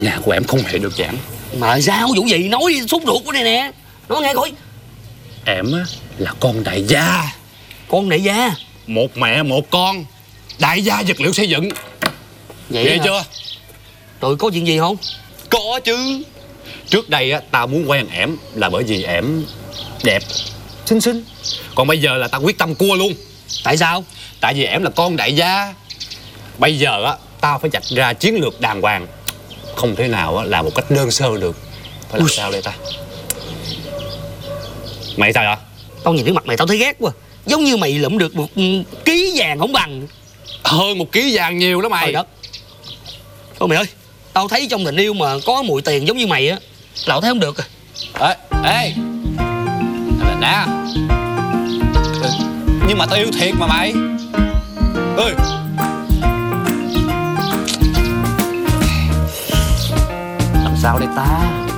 Nhà của em không hề đơn giản. Mà sao vụ gì nói đi, sốt ruột của này nè. Nói nghe coi. Em á là con đại gia. Con đại gia? Một mẹ một con, đại gia vật liệu xây dựng. Vậy ghê chưa? Rồi có chuyện gì không? Có chứ. Trước đây á tao muốn quen ẻm là bởi vì ẻm đẹp, xinh xinh. Còn bây giờ là tao quyết tâm cua luôn. Tại sao? Tại vì ẻm là con đại gia. Bây giờ á tao phải vạch ra chiến lược đàng hoàng. Không thể nào á làm một cách đơn sơ được. Phải làm sao đây ta? Mày sao vậy? Tao nhìn cái mặt mày tao thấy ghét quá. Giống như mày lụm được 1 ký vàng không bằng. Hơn 1 ký vàng nhiều đó mày. Trời đất. Thôi mày ơi, tao thấy trong tình yêu mà có mùi tiền giống như mày á là tao thấy không được. Ê nè. Nhưng mà tao yêu thiệt mà mày. Ơi. Làm sao đây ta?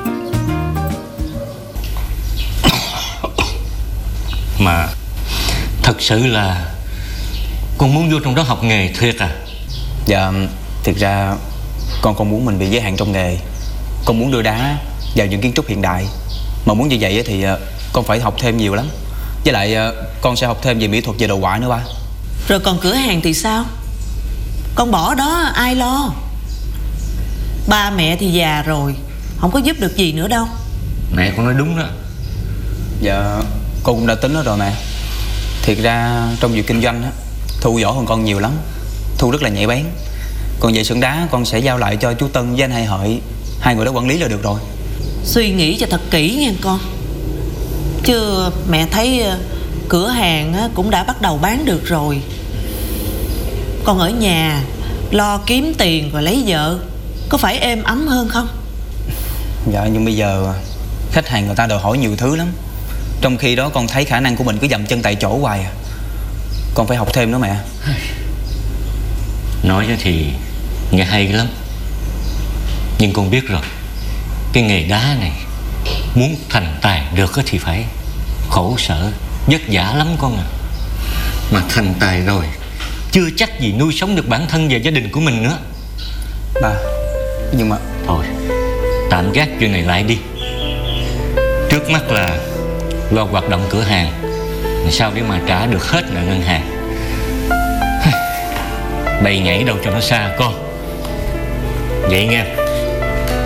Mà thật sự là con muốn vô trong đó học nghề thiệt à? Dạ, thực ra con không muốn mình bị giới hạn trong nghề. Con muốn đưa đá vào những kiến trúc hiện đại. Mà muốn như vậy thì con phải học thêm nhiều lắm. Với lại con sẽ học thêm về mỹ thuật và đồ họa nữa ba. Rồi còn cửa hàng thì sao? Con bỏ đó ai lo? Ba mẹ thì già rồi, không có giúp được gì nữa đâu. Mẹ con nói đúng đó. Dạ, con cũng đã tính đó rồi mẹ. Thiệt ra trong việc kinh doanh á, Thu giỏi hơn con nhiều lắm. Thu rất là nhạy bén. Còn về xưởng đá con sẽ giao lại cho chú Tân với anh Hai Hợi. Hai người đó quản lý là được rồi. Suy nghĩ cho thật kỹ nha con. Chứ mẹ thấy cửa hàng cũng đã bắt đầu bán được rồi. Con ở nhà lo kiếm tiền rồi lấy vợ, có phải êm ấm hơn không? Dạ, nhưng bây giờ khách hàng người ta đòi hỏi nhiều thứ lắm. Trong khi đó con thấy khả năng của mình cứ dậm chân tại chỗ hoài à. Con phải học thêm nữa mẹ. Nói thì nghe hay lắm, nhưng con biết rồi, cái nghề đá này muốn thành tài được thì phải khổ sở, vất vả lắm con à. Mà thành tài rồi chưa chắc gì nuôi sống được bản thân và gia đình của mình nữa. Ba, nhưng mà... Thôi, tạm gác chuyện này lại đi. Trước mắt là lo hoạt động cửa hàng, sao để mà trả được hết nợ ngân hàng. Bày nhảy đâu cho nó xa con. Vậy nghe.